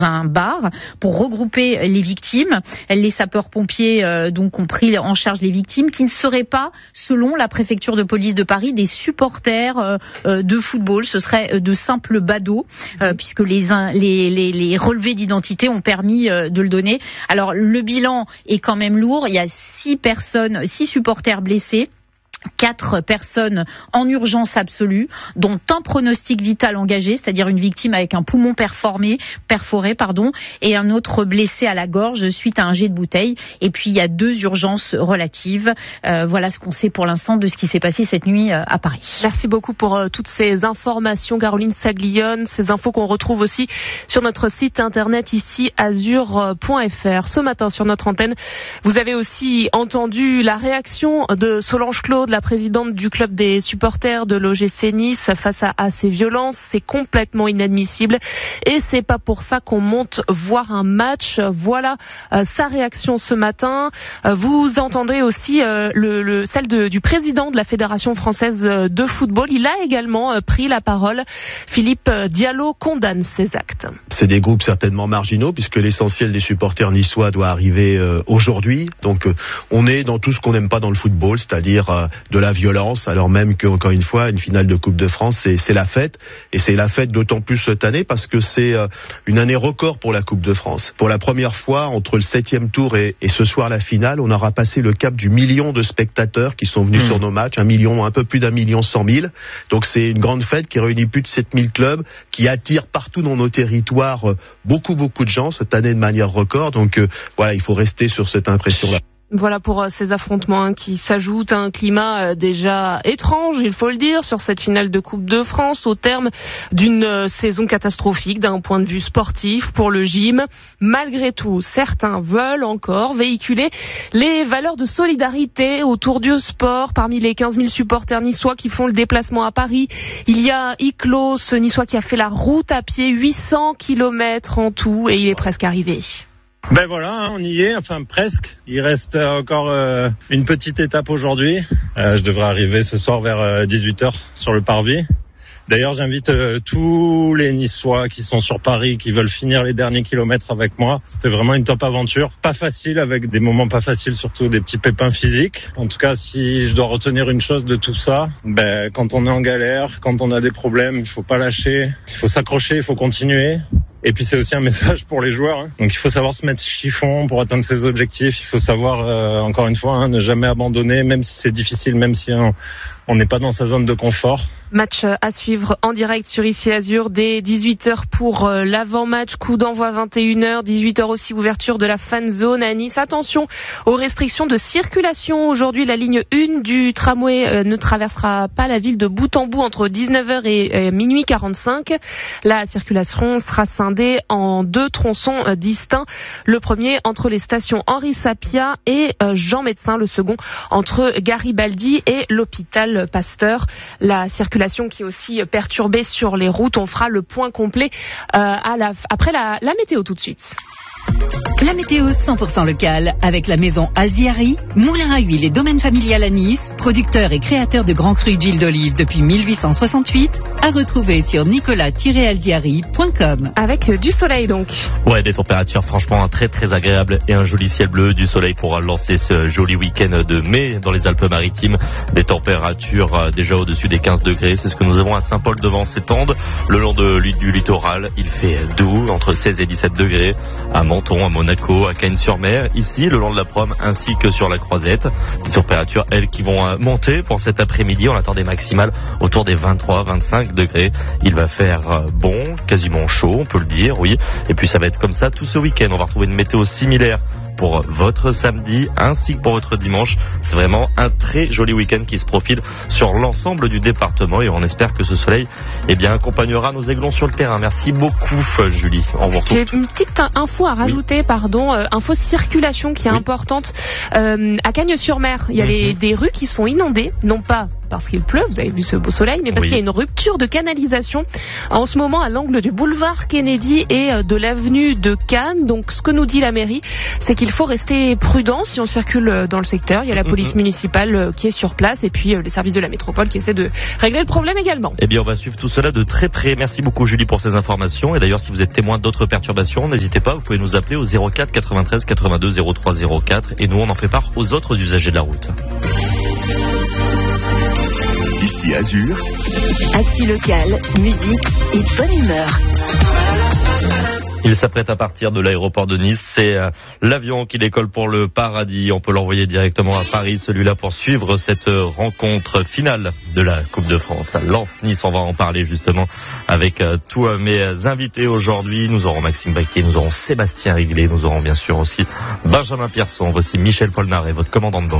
un bar pour regrouper les victimes. Les sapeurs-pompiers donc ont pris en charge les victimes qui ne seraient pas, selon la préfecture de police de Paris, des supporters de football. Ce serait de simples badauds puisque les relevés d'identité ont permis de le donner. Alors le bilan est quand même lourd. Il y a 6 supporters blessés. 4 personnes en urgence absolue, dont un pronostic vital engagé, c'est-à-dire une victime avec un poumon perforé, et un autre blessé à la gorge suite à un jet de bouteille. Et puis il y a 2 urgences relatives. Voilà ce qu'on sait pour l'instant de ce qui s'est passé cette nuit à Paris. Merci beaucoup pour toutes ces informations, Caroline Saglione. Ces infos qu'on retrouve aussi sur notre site internet ici azur.fr. Ce matin sur notre antenne, vous avez aussi entendu la réaction de Solange Claude, la présidente du club des supporters de l'OGC Nice, face à ces violences. C'est complètement inadmissible et c'est pas pour ça qu'on monte voir un match. Voilà sa réaction ce matin. Vous entendez aussi celle du président de la Fédération française de football. Il a également pris la parole. Philippe Diallo condamne ces actes. C'est des groupes certainement marginaux puisque l'essentiel des supporters niçois doit arriver aujourd'hui. Donc on est dans tout ce qu'on n'aime pas dans le football, c'est-à-dire de la violence, alors même qu'encore une fois, une finale de Coupe de France, c'est la fête. Et c'est la fête d'autant plus cette année parce que c'est une année record pour la Coupe de France. Pour la première fois, entre le 7e tour et ce soir la finale, on aura passé le cap du 1 million de spectateurs qui sont venus sur nos matchs, un peu plus d'1,1 million. Donc c'est une grande fête qui réunit plus de 7000 clubs, qui attire partout dans nos territoires beaucoup de gens cette année de manière record. Donc voilà, il faut rester sur cette impression-là. Voilà pour ces affrontements qui s'ajoutent à un climat déjà étrange, il faut le dire, sur cette finale de Coupe de France, au terme d'une saison catastrophique d'un point de vue sportif pour le gym. Malgré tout, certains veulent encore véhiculer les valeurs de solidarité autour du sport. Parmi les 15 000 supporters niçois qui font le déplacement à Paris, il y a Iklo, ce niçois qui a fait la route à pied, 800 km en tout, et il est presque arrivé. Ben voilà, on y est, enfin presque. Il reste encore une petite étape aujourd'hui. Je devrais arriver ce soir vers 18h sur le parvis. D'ailleurs, j'invite tous les Niçois qui sont sur Paris, qui veulent finir les derniers kilomètres avec moi. C'était vraiment une top aventure. Pas facile, avec des moments pas faciles, surtout des petits pépins physiques. En tout cas, si je dois retenir une chose de tout ça, quand on est en galère, quand on a des problèmes, il faut pas lâcher, il faut s'accrocher, il faut continuer. Et puis c'est aussi un message pour les joueurs. Donc il faut savoir se mettre chiffon pour atteindre ses objectifs. Il faut savoir, encore une fois, ne jamais abandonner, même si c'est difficile, même si on n'est pas dans sa zone de confort. Match à suivre en direct sur Ici Azur dès 18h pour l'avant-match. Coup d'envoi 21h, 18h aussi ouverture de la fan zone à Nice. Attention aux restrictions de circulation. Aujourd'hui, la ligne 1 du tramway ne traversera pas la ville de bout en bout entre 19h et minuit 45. La circulation sera scindée en 2 tronçons distincts. Le premier entre les stations Henri Sapia et Jean Médecin. Le second entre Garibaldi et l'hôpital Pasteur. La circulation qui est aussi perturbée sur les routes. On fera le point complet après la météo tout de suite. La météo 100% locale avec la maison Alziari, moulin à huile et domaine familial à Nice, producteur et créateur de grands crus d'huile d'olive depuis 1868, à retrouver sur nicolas-alziari.com. Avec du soleil donc. Ouais, des températures franchement très très agréables et un joli ciel bleu, du soleil pour lancer ce joli week-end de mai dans les Alpes-Maritimes. Des températures déjà au-dessus des 15 degrés, c'est ce que nous avons à Saint-Paul-de-Vence-Étende. Le long du littoral, il fait doux, entre 16 et 17 degrés. À Menton, à Monaco, à Cagnes-sur-Mer, ici, le long de la Prom, ainsi que sur la Croisette. Des températures, elles, qui vont monter pour cet après-midi. On attend des maximales autour des 23-25 degrés. Il va faire bon, quasiment chaud, on peut le dire, oui. Et puis ça va être comme ça tout ce week-end. On va retrouver une météo similaire pour votre samedi ainsi que pour votre dimanche. C'est vraiment un très joli week-end qui se profile sur l'ensemble du département et on espère que ce soleil accompagnera nos aiglons sur le terrain. Merci beaucoup Julie. Au revoir. J'ai une petite info à rajouter, info circulation qui est importante. À Cagnes-sur-Mer, il y a des rues qui sont inondées, non pas parce qu'il pleut, vous avez vu ce beau soleil, mais parce qu'il y a une rupture de canalisation en ce moment à l'angle du boulevard Kennedy et de l'avenue de Cannes. Donc ce que nous dit la mairie, c'est qu'il faut rester prudent si on circule dans le secteur. Il y a la police municipale qui est sur place et puis les services de la métropole qui essaient de régler le problème également. Eh bien, on va suivre tout cela de très près. Merci beaucoup Julie pour ces informations. Et d'ailleurs, si vous êtes témoin d'autres perturbations, n'hésitez pas, vous pouvez nous appeler au 04 93 82 03 04 et nous on en fait part aux autres usagers de la route. Ici Azur. Actu local, musique et bonne humeur. Il s'apprête à partir de l'aéroport de Nice. C'est l'avion qui décolle pour le paradis. On peut l'envoyer directement à Paris, celui-là, pour suivre cette rencontre finale de la Coupe de France. Lens-Nice, on va en parler justement avec tous mes invités aujourd'hui. Nous aurons Maxime Baquier, nous aurons Sébastien Riglet, nous aurons bien sûr aussi Benjamin Pierson. Voici Michel Polnareff, votre commandant de bord.